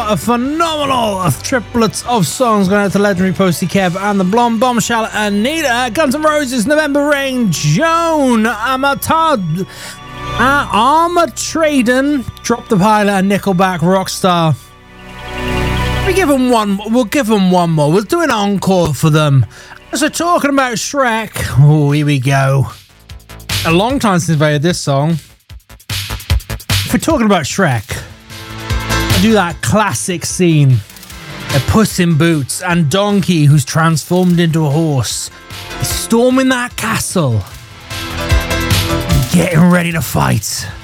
a phenomenal triplets of songs going out to legendary Posty Kev and the Blonde Bombshell Anita, Guns N' Roses, November Rain, Joan, Amatad, Armour Traden, Drop the Pilot, and Nickelback Rockstar. We'll give them one more. We'll do an encore for them. As we're talking about Shrek, oh, here we go. A long time since I heard this song. If we're talking about Shrek, I do that classic scene. A Puss in Boots and Donkey, who's transformed into a horse, is storming that castle, getting ready to fight.